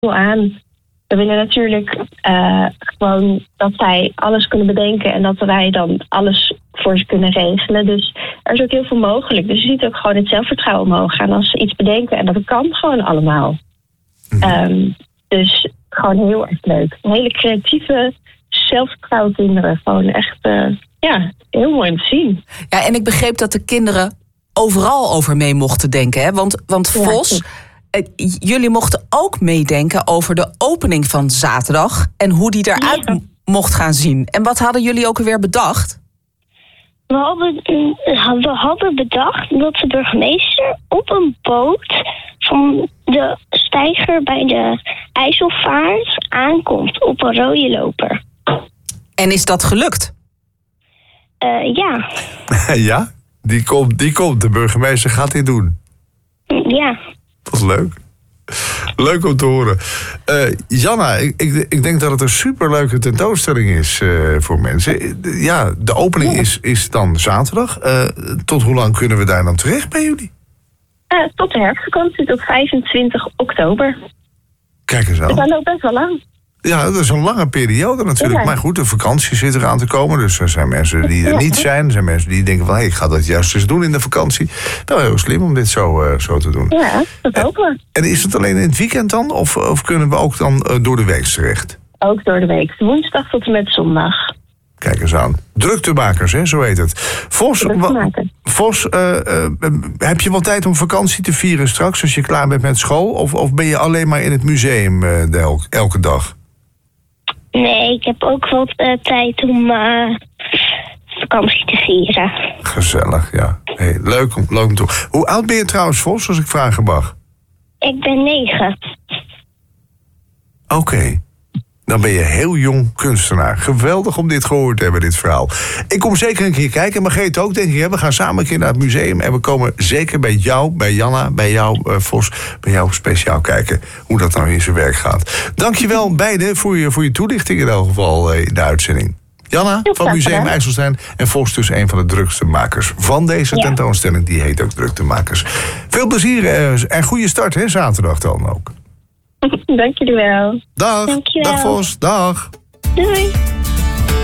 aan. We willen natuurlijk gewoon dat zij alles kunnen bedenken en dat wij dan alles voor ze kunnen regelen. Dus er is ook heel veel mogelijk. Dus je ziet ook gewoon het zelfvertrouwen omhoog gaan als ze iets bedenken. En dat kan gewoon allemaal. Dus gewoon heel erg leuk. Hele creatieve, zelfvertrouwen kinderen. Gewoon echt, heel mooi om te zien. Ja, en ik begreep dat de kinderen overal over mee mochten denken. Hè? Want Vos, jullie mochten ook meedenken over de opening van zaterdag en hoe die eruit mocht gaan zien. En wat hadden jullie ook alweer bedacht? We hadden bedacht dat de burgemeester op een boot van de steiger bij de IJsselvaart aankomt op een rode loper. En is dat gelukt? Ja. Ja? Die komt. De burgemeester gaat dit doen. Ja. Dat is leuk. Leuk om te horen. Janna, ik denk dat het een superleuke tentoonstelling is voor mensen. Ja, de opening is dan zaterdag. Tot hoe lang kunnen we daar dan terecht bij jullie? Tot de herfstvakantie, tot 25 oktober. Kijk eens aan. Dus dat loopt best wel lang. Ja, dat is een lange periode natuurlijk. Ja. Maar goed, de vakantie zit eraan te komen. Dus er zijn mensen die er niet zijn. Er zijn mensen die denken van, ik ga dat juist eens doen in de vakantie. Wel heel slim om dit zo te doen. Ja, dat hopen we. En is het alleen in het weekend dan? Of kunnen we ook dan door de week terecht? Ook door de week. Woensdag tot en met zondag. Kijk eens aan. Druktemakers, hè, zo heet het. Vos, heb je wel tijd om vakantie te vieren straks als je klaar bent met school? Of ben je alleen maar in het museum elke dag? Nee, ik heb ook wel tijd om vakantie te vieren. Gezellig, ja. Hey, leuk om te doen. Hoe oud ben je trouwens, Vos, als ik vragen mag? Ik ben 9. Oké. Dan ben je heel jong kunstenaar. Geweldig om dit gehoord te hebben, dit verhaal. Ik kom zeker een keer kijken. Margreet ook, denk ik. We gaan samen een keer naar het museum. En we komen zeker bij jou, bij Janna, bij jou, Vos, bij jou speciaal kijken hoe dat nou in zijn werk gaat. Dankjewel beiden voor je toelichting in elk geval in de uitzending. Janna van Museum IJsselstein en Vos dus een van de druktemakers van deze tentoonstelling. Die heet ook Druktemakers. Veel plezier en goede start, hè, zaterdag dan ook. Dank jullie wel. Dag. Dankjewel. Dag Vos. Dag. Doei.